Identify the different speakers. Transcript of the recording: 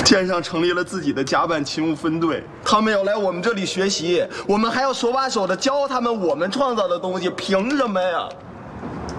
Speaker 1: 天上成立了自己的甲板勤务分队，他们要来我们这里学习，我们还要手把手的教他们我们创造的东西，凭什么呀？